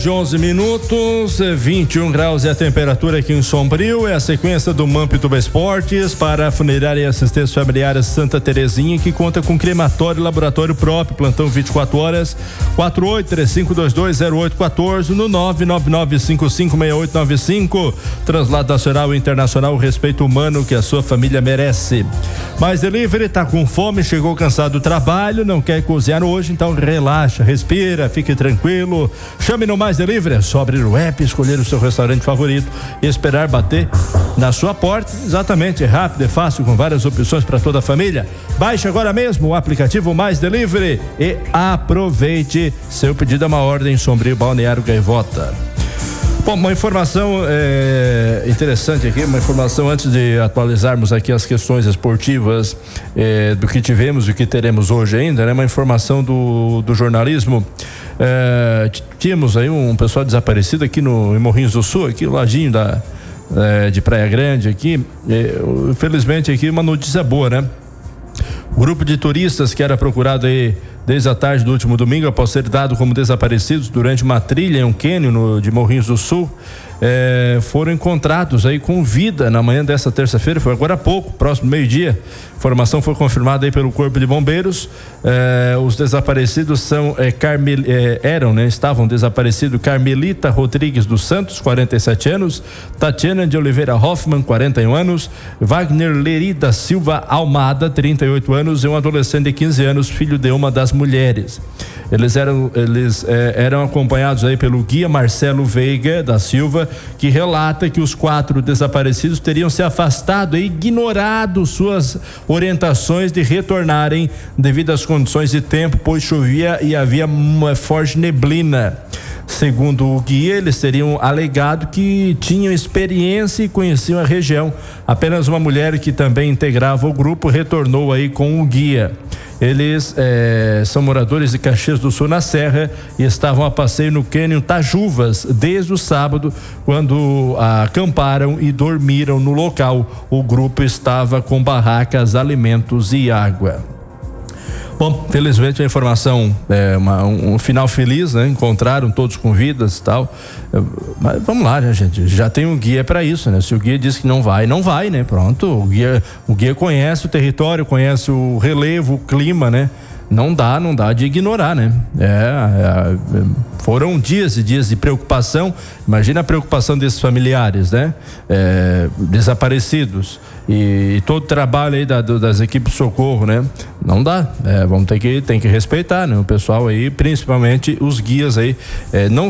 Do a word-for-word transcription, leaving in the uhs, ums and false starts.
De onze minutos, vinte e um graus é a temperatura aqui em Sombrio. É a sequência do Mampituba Esportes para a Funerária e Assistência Familiar Santa Terezinha, que conta com crematório e laboratório próprio. Plantão vinte e quatro horas, quatro oito três cinco dois dois zero oito um quatro no nove nove nove cinco cinco seis oito nove cinco. Translado nacional e internacional, o respeito humano que a sua família merece. Mais Delivery, tá com fome, chegou cansado do trabalho, não quer cozinhar hoje, então relaxa, respira, fique tranquilo. Chame no Mais Delivery, é só abrir o app, escolher o seu restaurante favorito e esperar bater na sua porta. Exatamente, é rápido, é fácil, com várias opções para toda a família. Baixe agora mesmo o aplicativo Mais Delivery e aproveite. Seu pedido é uma ordem. Sombrio, Balneário Gaivota. Bom, uma informação é, interessante aqui, uma informação antes de atualizarmos aqui as questões esportivas é, do que tivemos e o que teremos hoje ainda, né? Uma informação do, do jornalismo. É, tínhamos aí um pessoal desaparecido aqui no em Morrinhos do Sul, aqui o ladinho da, é, de Praia Grande aqui. É, infelizmente aqui uma notícia boa, né? O grupo de turistas que era procurado aí desde a tarde do último domingo, após ser dado como desaparecidos durante uma trilha em um cânion no, de Morrinhos do Sul, é, foram encontrados aí com vida na manhã desta terça-feira, foi agora há pouco, próximo meio-dia. Informação foi confirmada aí pelo Corpo de Bombeiros. É, os desaparecidos são é, Carmel, é, eram, né? Estavam desaparecidos Carmelita Rodrigues dos Santos, quarenta e sete anos, Tatiana de Oliveira Hoffmann, quarenta e um anos, Wagner Lerida Silva Almada, trinta e oito anos, e um adolescente de quinze anos, filho de uma das mulheres. Eles eram eles é, eram acompanhados aí pelo guia Marcelo Veiga da Silva, que relata que os quatro desaparecidos teriam se afastado e ignorado suas orientações de retornarem devido às condições de tempo, pois chovia e havia uma forte neblina. Segundo o guia, eles teriam alegado que tinham experiência e conheciam a região. Apenas uma mulher que também integrava o grupo retornou aí com o guia. Eles eh, são moradores de Caxias do Sul, na Serra, e estavam a passeio no cânion Tajuvas desde o sábado, quando acamparam e dormiram no local. O grupo estava com barracas, alimentos e água. Bom, felizmente a informação é uma, um, um final feliz, né? Encontraram todos com vidas e tal. Mas vamos lá, né, gente? Já tem um guia para isso, né? Se o guia diz que não vai, não vai, né? Pronto, o guia, o guia conhece o território, conhece o relevo, o clima, né? Não dá, não dá de ignorar, né? É, é, foram dias e dias de preocupação. Imagina a preocupação desses familiares, né? É, desaparecidos e, e todo o trabalho aí da, do, das equipes de socorro, né? Não dá, é, vamos ter que, tem que respeitar, né? O pessoal aí, principalmente os guias aí, é, não